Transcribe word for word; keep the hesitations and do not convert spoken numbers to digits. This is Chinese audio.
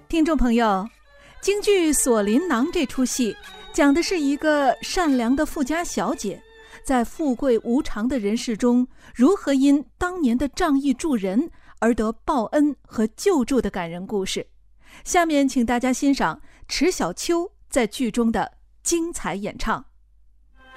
听众朋友，京剧《锁麟囊》这出戏讲的是一个善良的富家小姐在富贵无常的人世中，如何因当年的仗义助人而得报恩和救助的感人故事。下面请大家欣赏迟小秋在剧中的精彩演唱。